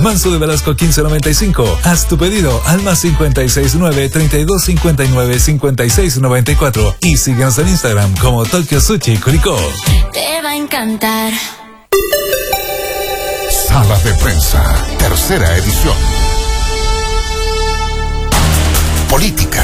Manso de Velasco 1595. Haz tu pedido al más 569-3259-5694 y síguenos en Instagram como Tokyo Sushi Curicó. Te va a encantar. Sala de Prensa, tercera edición. Política.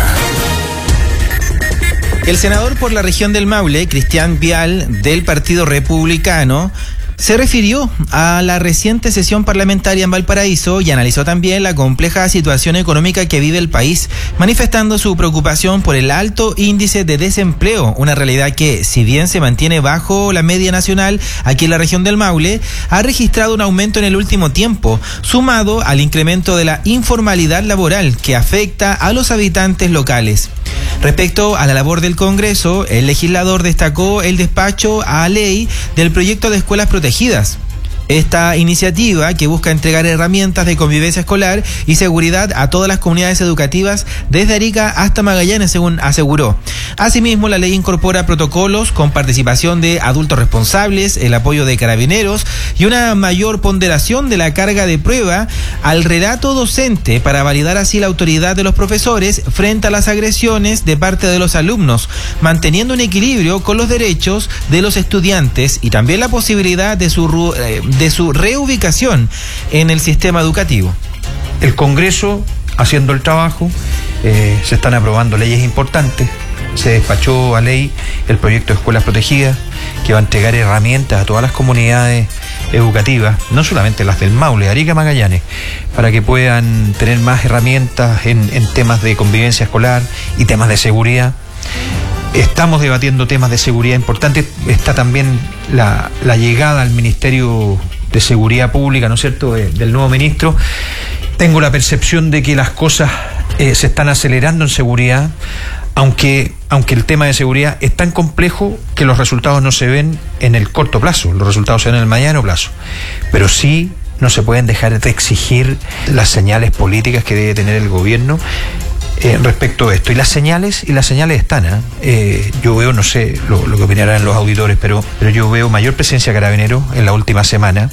El senador por la región del Maule, Cristian Vial, del Partido Republicano, se refirió a la reciente sesión parlamentaria en Valparaíso y analizó también la compleja situación económica que vive el país, manifestando su preocupación por el alto índice de desempleo, una realidad que, si bien se mantiene bajo la media nacional, aquí en la región del Maule, ha registrado un aumento en el último tiempo, sumado al incremento de la informalidad laboral que afecta a los habitantes locales. Respecto a la labor del Congreso, el legislador destacó el despacho a ley del proyecto de escuelas protegidas. Esta iniciativa, que busca entregar herramientas de convivencia escolar y seguridad a todas las comunidades educativas desde Arica hasta Magallanes, según aseguró. Asimismo, la ley incorpora protocolos con participación de adultos responsables, el apoyo de carabineros y una mayor ponderación de la carga de prueba al relato docente para validar así la autoridad de los profesores frente a las agresiones de parte de los alumnos, manteniendo un equilibrio con los derechos de los estudiantes y también la posibilidad de su reubicación en el sistema educativo. El Congreso haciendo el trabajo, se están aprobando leyes importantes, se despachó a ley el proyecto de escuelas protegidas que va a entregar herramientas a todas las comunidades educativas, no solamente las del Maule, Arica, Magallanes, para que puedan tener más herramientas en temas de convivencia escolar y temas de seguridad. Estamos debatiendo temas de seguridad importantes. Está también la llegada al Ministerio de Seguridad Pública, ¿no es cierto?, del nuevo ministro. Tengo la percepción de que las cosas se están acelerando en seguridad, aunque el tema de seguridad es tan complejo que los resultados no se ven en el corto plazo, los resultados se ven en el mediano plazo. Pero sí no se pueden dejar de exigir las señales políticas que debe tener el gobierno respecto a esto. Y las señales están, yo veo, no sé lo que opinarán los auditores, pero yo veo mayor presencia de carabineros en la última semana.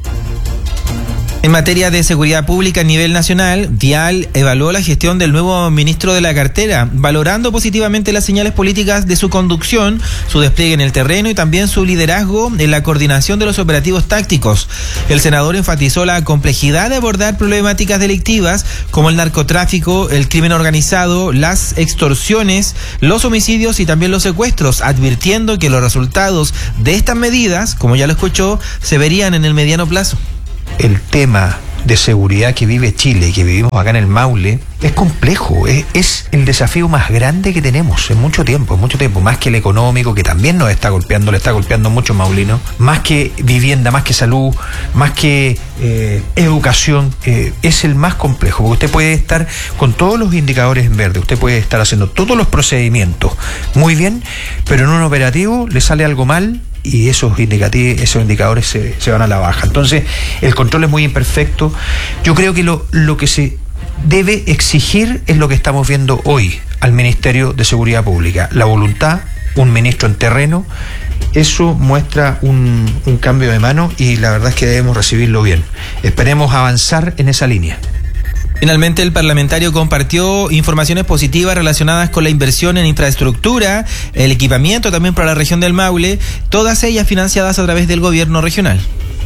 En materia de seguridad pública a nivel nacional, Vial evaluó la gestión del nuevo ministro de la cartera, valorando positivamente las señales políticas de su conducción, su despliegue en el terreno y también su liderazgo en la coordinación de los operativos tácticos. El senador enfatizó la complejidad de abordar problemáticas delictivas como el narcotráfico, el crimen organizado, las extorsiones, los homicidios y también los secuestros, advirtiendo que los resultados de estas medidas, como ya lo escuchó, se verían en el mediano plazo. El tema de seguridad que vive Chile y que vivimos acá en el Maule es complejo, es el desafío más grande que tenemos en mucho tiempo, más que el económico, que también nos está golpeando, le está golpeando mucho maulino, más que vivienda, más que salud, más que educación, es el más complejo, porque usted puede estar con todos los indicadores en verde, usted puede estar haciendo todos los procedimientos muy bien, pero en un operativo le sale algo mal y esos indicadores se van a la baja. Entonces, el control es muy imperfecto. Yo creo que lo que se debe exigir es lo que estamos viendo hoy al Ministerio de Seguridad Pública. La voluntad, un ministro en terreno, eso muestra un cambio de mano y la verdad es que debemos recibirlo bien. Esperemos avanzar en esa línea. Finalmente, el parlamentario compartió informaciones positivas relacionadas con la inversión en infraestructura, el equipamiento también para la región del Maule, todas ellas financiadas a través del gobierno regional.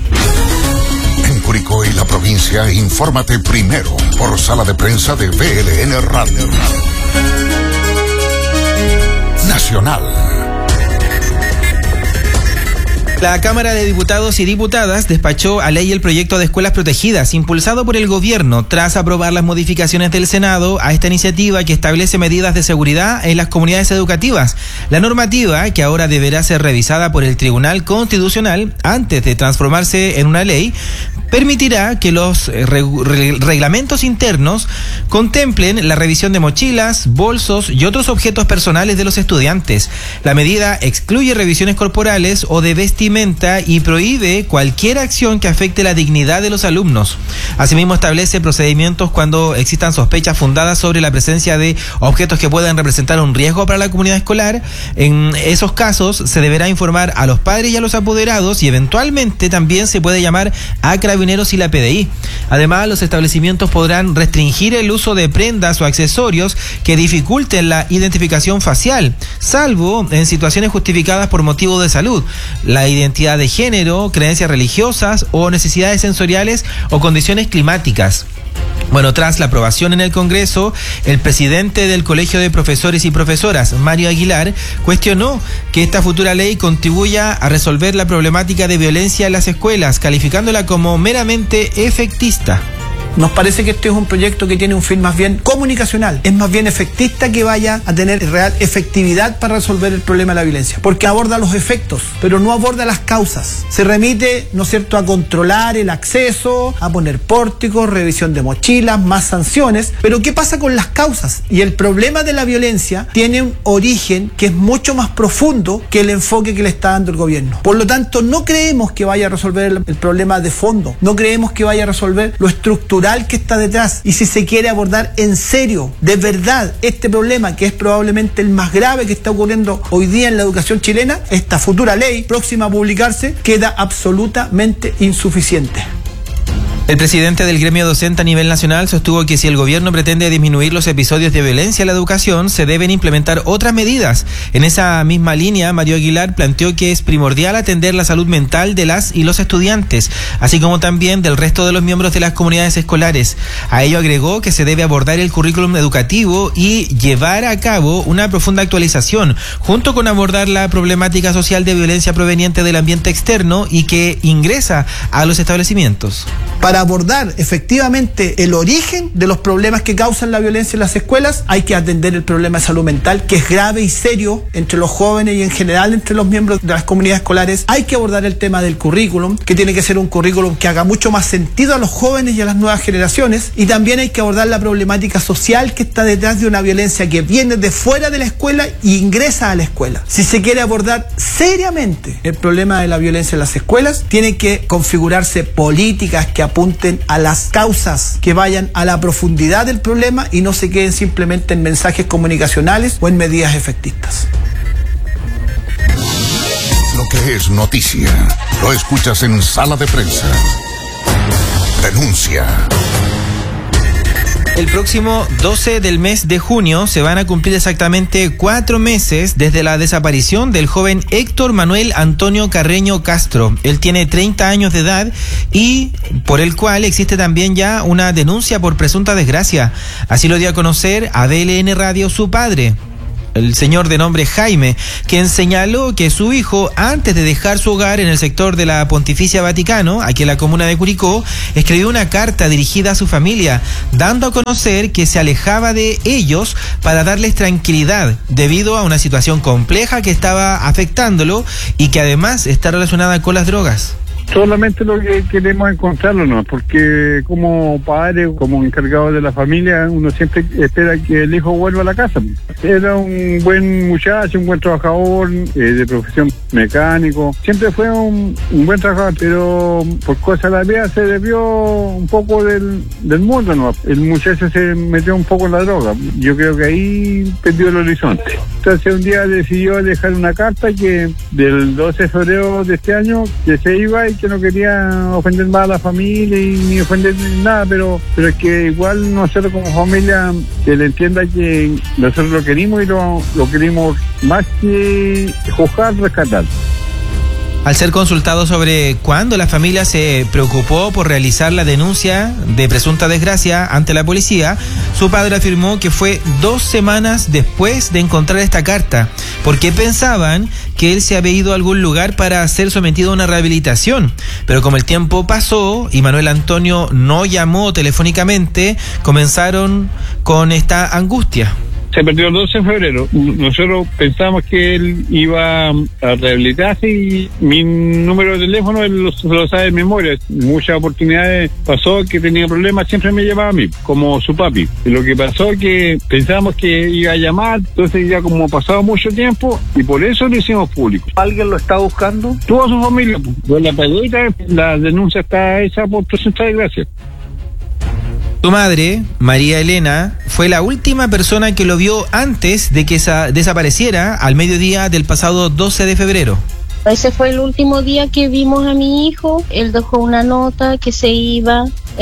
En Curicó y la provincia, infórmate primero por Sala de Prensa de VLN Radio. Nacional. La Cámara de Diputados y Diputadas despachó a ley el proyecto de escuelas protegidas impulsado por el gobierno tras aprobar las modificaciones del Senado a esta iniciativa que establece medidas de seguridad en las comunidades educativas. La normativa, que ahora deberá ser revisada por el Tribunal Constitucional antes de transformarse en una ley, permitirá que los reglamentos internos contemplen la revisión de mochilas, bolsos y otros objetos personales de los estudiantes. La medida excluye revisiones corporales o de vestimenta regilamenta y prohíbe cualquier acción que afecte la dignidad de los alumnos. Asimismo, establece procedimientos cuando existan sospechas fundadas sobre la presencia de objetos que puedan representar un riesgo para la comunidad escolar. En esos casos se deberá informar a los padres y a los apoderados, y eventualmente también se puede llamar a Carabineros y la PDI. Además, los establecimientos podrán restringir el uso de prendas o accesorios que dificulten la identificación facial, salvo en situaciones justificadas por motivos de salud, la identidad de género, creencias religiosas o necesidades sensoriales o condiciones climáticas. Bueno, tras la aprobación en el Congreso, el presidente del Colegio de Profesores y Profesoras, Mario Aguilar, cuestionó que esta futura ley contribuya a resolver la problemática de violencia en las escuelas, calificándola como meramente efectista. Nos parece que este es un proyecto que tiene un fin más bien comunicacional, es más bien efectista que vaya a tener real efectividad para resolver el problema de la violencia, porque aborda los efectos, pero no aborda las causas. Se remite, ¿no es cierto?, a controlar el acceso, a poner pórticos, revisión de mochilas, más sanciones, pero ¿qué pasa con las causas? Y el problema de la violencia tiene un origen que es mucho más profundo que el enfoque que le está dando el gobierno. Por lo tanto, no creemos que vaya a resolver el problema de fondo, no creemos que vaya a resolver lo estructural que está detrás. Y si se quiere abordar en serio, de verdad, este problema, que es probablemente el más grave que está ocurriendo hoy día en la educación chilena, esta futura ley próxima a publicarse queda absolutamente insuficiente. El presidente del gremio docente a nivel nacional sostuvo que si el gobierno pretende disminuir los episodios de violencia en la educación, se deben implementar otras medidas. En esa misma línea, Mario Aguilar planteó que es primordial atender la salud mental de las y los estudiantes, así como también del resto de los miembros de las comunidades escolares. A ello agregó que se debe abordar el currículum educativo y llevar a cabo una profunda actualización, junto con abordar la problemática social de violencia proveniente del ambiente externo y que ingresa a los establecimientos. Para abordar efectivamente el origen de los problemas que causan la violencia en las escuelas, hay que atender el problema de salud mental, que es grave y serio entre los jóvenes y en general entre los miembros de las comunidades escolares. Hay que abordar el tema del currículum, que tiene que ser un currículum que haga mucho más sentido a los jóvenes y a las nuevas generaciones, y también hay que abordar la problemática social que está detrás de una violencia que viene de fuera de la escuela y ingresa a la escuela. Si se quiere abordar seriamente el problema de la violencia en las escuelas, tienen que configurarse políticas que apunten a las causas, que vayan a la profundidad del problema y no se queden simplemente en mensajes comunicacionales o en medidas efectistas. Lo que es noticia, lo escuchas en Sala de Prensa. Denuncia. El próximo 12 del mes de junio se van a cumplir exactamente 4 meses desde la desaparición del joven Héctor Manuel Antonio Carreño Castro. Él tiene 30 años de edad y por el cual existe también ya una denuncia por presunta desgracia. Así lo dio a conocer a DLN Radio su padre, el señor de nombre Jaime, quien señaló que su hijo, antes de dejar su hogar en el sector de la Pontificia Vaticano, aquí en la comuna de Curicó, escribió una carta dirigida a su familia, dando a conocer que se alejaba de ellos para darles tranquilidad, debido a una situación compleja que estaba afectándolo y que además está relacionada con las drogas. Solamente lo que queremos encontrarlo, ¿no? Porque como padre, como encargado de la familia, uno siempre espera que el hijo vuelva a la casa. Era un buen muchacho, un buen trabajador, de profesión mecánico. Siempre fue un buen trabajador, pero por cosas de la vida se desvió un poco del mundo, ¿no? El muchacho se metió un poco en la droga. Yo creo que ahí perdió el horizonte. Entonces un día decidió dejar una carta que del 12 de febrero de este año que se iba y que no quería ofender más a la familia y ni ofender nada, pero es que igual nosotros como familia que le entienda que nosotros lo querimos y lo querimos más que juzgar, rescatar. Al ser consultado sobre cuándo la familia se preocupó por realizar la denuncia de presunta desgracia ante la policía, su padre afirmó que fue 2 semanas después de encontrar esta carta, porque pensaban que él se había ido a algún lugar para ser sometido a una rehabilitación. Pero como el tiempo pasó y Manuel Antonio no llamó telefónicamente, comenzaron con esta angustia. Se perdió el 12 de febrero. Nosotros pensamos que él iba a rehabilitarse y mi número de teléfono él lo sabe de memoria. Muchas oportunidades pasó que tenía problemas, siempre me llamaba a mí, como su papi. Y lo que pasó es que pensamos que iba a llamar, entonces ya como ha pasado mucho tiempo y por eso lo hicimos público. ¿Alguien lo está buscando? Tuvo a su familia, pues la peguita, la denuncia está hecha por tu central de gracia. Tu madre, María Elena, fue la última persona que lo vio antes de que desapareciera al mediodía del pasado 12 de febrero. Ese fue el último día que vimos a mi hijo. Él dejó una nota que se iba.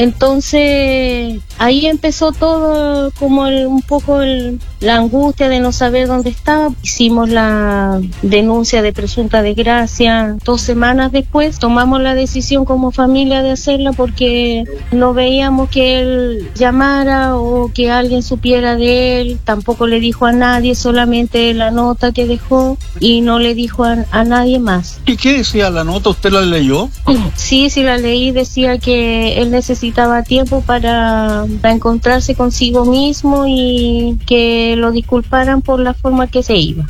Entonces ahí empezó todo, como un poco la angustia de no saber dónde estaba. Hicimos la denuncia de presunta desgracia. 2 semanas después tomamos la decisión como familia de hacerla porque no veíamos que él llamara o que alguien supiera de él. Tampoco le dijo a nadie, solamente la nota que dejó y no le dijo a nadie más. ¿Y qué decía la nota? ¿Usted la leyó? Sí, la leí. Decía que él necesitaba tiempo para encontrarse consigo mismo y que lo disculparan por la forma que se iba.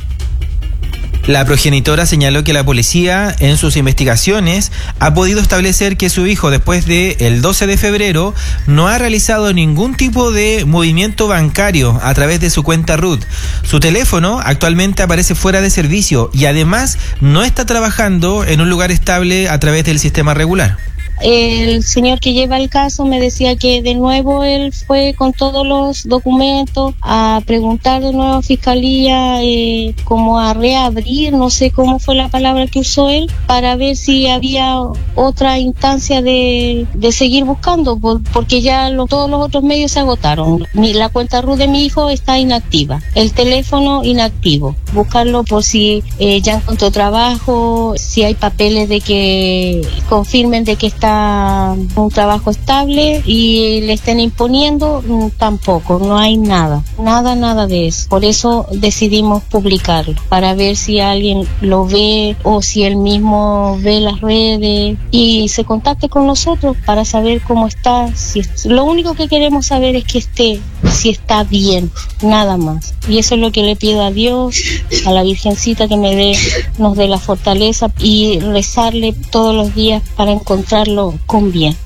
La progenitora señaló que la policía, en sus investigaciones, ha podido establecer que su hijo, después del 12 de febrero, no ha realizado ningún tipo de movimiento bancario a través de su cuenta RUT. Su teléfono actualmente aparece fuera de servicio y además no está trabajando en un lugar estable a través del sistema regular. El señor que lleva el caso me decía que de nuevo él fue con todos los documentos a preguntar de nuevo a Fiscalía, como a reabrir, no sé cómo fue la palabra que usó él, para ver si había otra instancia de seguir buscando, porque ya todos los otros medios se agotaron. La cuenta RUT de mi hijo está inactiva, el teléfono inactivo. Buscarlo por si ya encontró trabajo, si hay papeles de que confirmen de que está un trabajo estable y le estén imponiendo, tampoco, no hay nada de eso. Por eso decidimos publicarlo, para ver si alguien lo ve o si él mismo ve las redes y se contacte con nosotros para saber cómo está. Lo único que queremos saber es que si está bien, nada más. Y eso es lo que le pido a Dios, a la Virgencita, que nos dé la fortaleza y rezarle todos los días para encontrarlo con bien.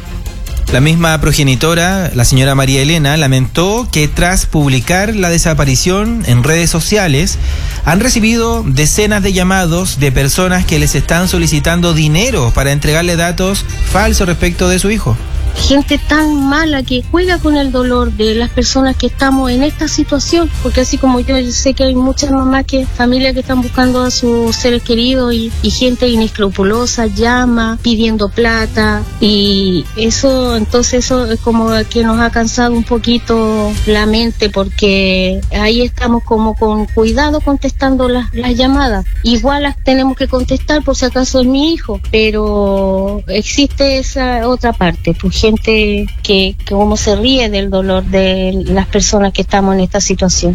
La misma progenitora, la señora María Elena, lamentó que tras publicar la desaparición en redes sociales, han recibido decenas de llamados de personas que les están solicitando dinero para entregarle datos falsos respecto de su hijo. Gente tan mala que juega con el dolor de las personas que estamos en esta situación, porque así como yo sé que hay muchas mamás, familias que están buscando a sus seres queridos y gente inescrupulosa llama pidiendo plata, y eso es como que nos ha cansado un poquito la mente, porque ahí estamos como con cuidado contestando las llamadas. Igual las tenemos que contestar por si acaso es mi hijo, pero existe esa otra parte, pues gente que como se ríe del dolor de las personas que estamos en esta situación.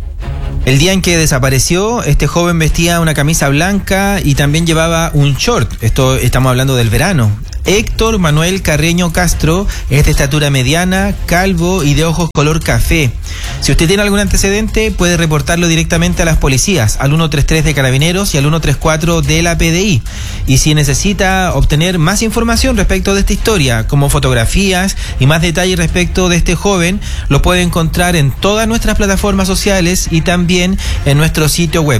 El día en que desapareció, este joven vestía una camisa blanca y también llevaba un short. Esto estamos hablando del verano. Héctor Manuel Carreño Castro es de estatura mediana, calvo y de ojos color café. Si usted tiene algún antecedente, puede reportarlo directamente a las policías, al 133 de Carabineros y al 134 de la PDI. Y si necesita obtener más información respecto de esta historia, como fotografías y más detalles respecto de este joven, lo puede encontrar en todas nuestras plataformas sociales y también en nuestro sitio web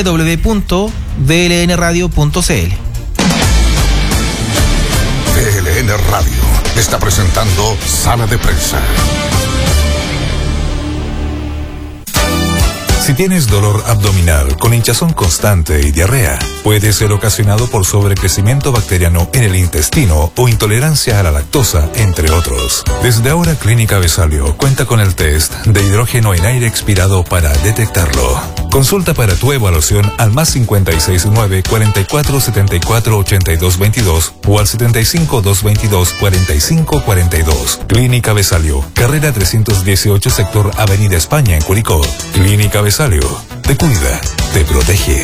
www.blnradio.cl. VLN Radio está presentando Sala de Prensa. Si tienes dolor abdominal con hinchazón constante y diarrea, puede ser ocasionado por sobrecrecimiento bacteriano en el intestino o intolerancia a la lactosa, entre otros. Desde ahora, Clínica Vesalio cuenta con el test de hidrógeno en aire expirado para detectarlo. Consulta para tu evaluación al +569 44 74 82 22 o al 75 222 45 42. Clínica Vesalio, carrera 318, sector Avenida España, en Curicó. Clínica Vesalio, te cuida, te protege.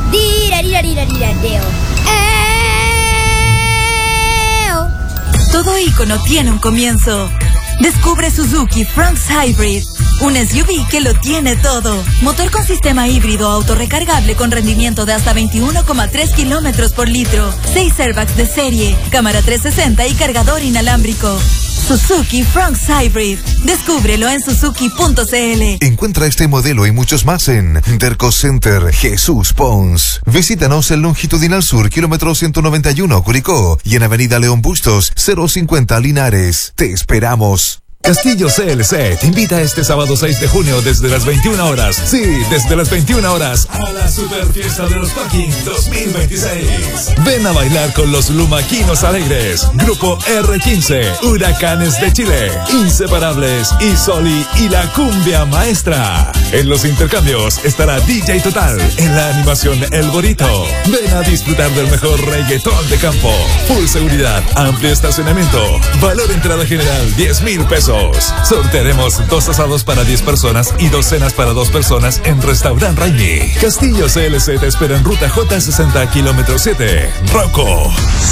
Todo Todo ícono tiene un comienzo. Descubre Suzuki Fronx Hybrid, un SUV que lo tiene todo. Motor con sistema híbrido autorrecargable con rendimiento de hasta 21,3 kilómetros por litro, 6 airbags de serie, cámara 360 y cargador inalámbrico. Suzuki Fronx Hybrid. Descúbrelo en suzuki.cl. Encuentra este modelo y muchos más en Derco Center Jesús Pons. Visítanos en Longitudinal Sur, kilómetro 191, Curicó, y en Avenida León Bustos, 050 Linares. Te esperamos. Castillo CLC te invita este sábado 6 de junio desde las 21 horas. Sí, desde las 21 horas a la super fiesta de los Parking 2026. Ven a bailar con los Lumaquinos Alegres, Grupo R15, Huracanes de Chile, Inseparables, Isoli y la Cumbia Maestra. En los intercambios estará DJ Total, en la animación El Borito. Ven a disfrutar del mejor reggaetón de campo. Full seguridad, amplio estacionamiento, valor entrada general 10,000 pesos. Sortearemos 2 asados para 10 personas y 2 cenas para 2 personas en Restaurant Raimi. Castillo CLC te espera en ruta J60, kilómetro 7. Rocco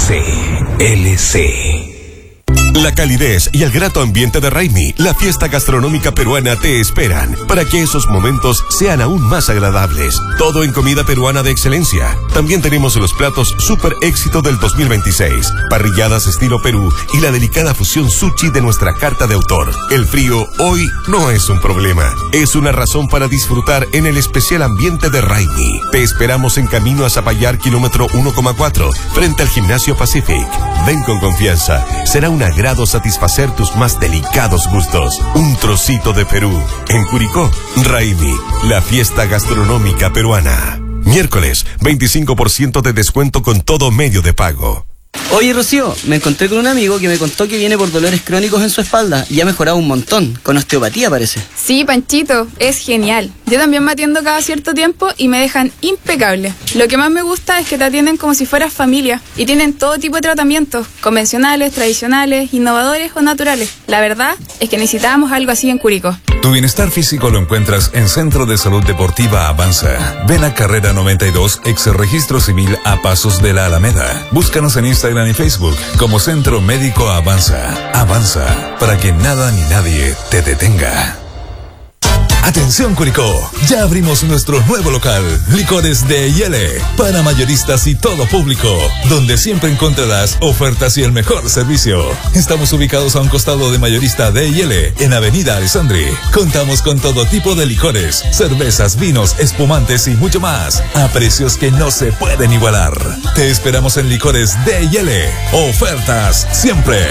CLC. La calidez y el grato ambiente de Raimi, la fiesta gastronómica peruana, te esperan para que esos momentos sean aún más agradables. Todo en comida peruana de excelencia. También tenemos los platos super éxito del 2026, parrilladas estilo Perú y la delicada fusión sushi de nuestra carta de autor. El frío hoy no es un problema, es una razón para disfrutar en el especial ambiente de Raimi. Te esperamos en camino a Zapallar, kilómetro 1,4, frente al Gimnasio Pacific. Ven con confianza, será un agrado satisfacer tus más delicados gustos. Un trocito de Perú. En Curicó, Raimi, la fiesta gastronómica peruana. Miércoles, 25% de descuento con todo medio de pago. Oye, Rocío, me encontré con un amigo que me contó que viene por dolores crónicos en su espalda y ha mejorado un montón, con osteopatía parece. Sí, Panchito, es genial. Yo también me atiendo cada cierto tiempo y me dejan impecable. Lo que más me gusta es que te atienden como si fueras familia y tienen todo tipo de tratamientos, convencionales, tradicionales, innovadores o naturales. La verdad es que necesitábamos algo así en Curicó. Tu bienestar físico lo encuentras en Centro de Salud Deportiva Avanza. Ven a Carrera 92, ex Registro Civil, a pasos de la Alameda. Búscanos en Instagram y Facebook como Centro Médico Avanza. Avanza, para que nada ni nadie te detenga. Atención Curicó, ya abrimos nuestro nuevo local, Licores de Yele, para mayoristas y todo público, donde siempre encontrarás ofertas y el mejor servicio. Estamos ubicados a un costado de Mayorista de Yele, en Avenida Alessandri. Contamos con todo tipo de licores, cervezas, vinos, espumantes y mucho más, a precios que no se pueden igualar. Te esperamos en Licores de Yele. Ofertas siempre.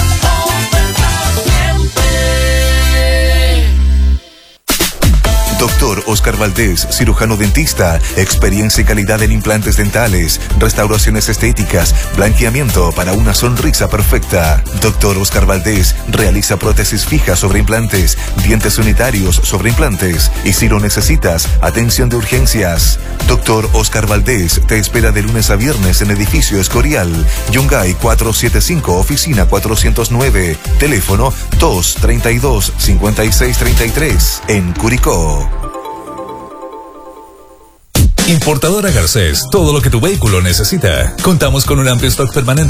Doctor Oscar Valdés, cirujano dentista, experiencia y calidad en implantes dentales, restauraciones estéticas, blanqueamiento para una sonrisa perfecta. Doctor Oscar Valdés realiza prótesis fijas sobre implantes, dientes unitarios sobre implantes y si lo necesitas, atención de urgencias. Doctor Oscar Valdés te espera de lunes a viernes en edificio Escorial, Yungay 475, oficina 409, teléfono 232-5633, en Curicó. Importadora Garcés, todo lo que tu vehículo necesita. Contamos con un amplio stock permanente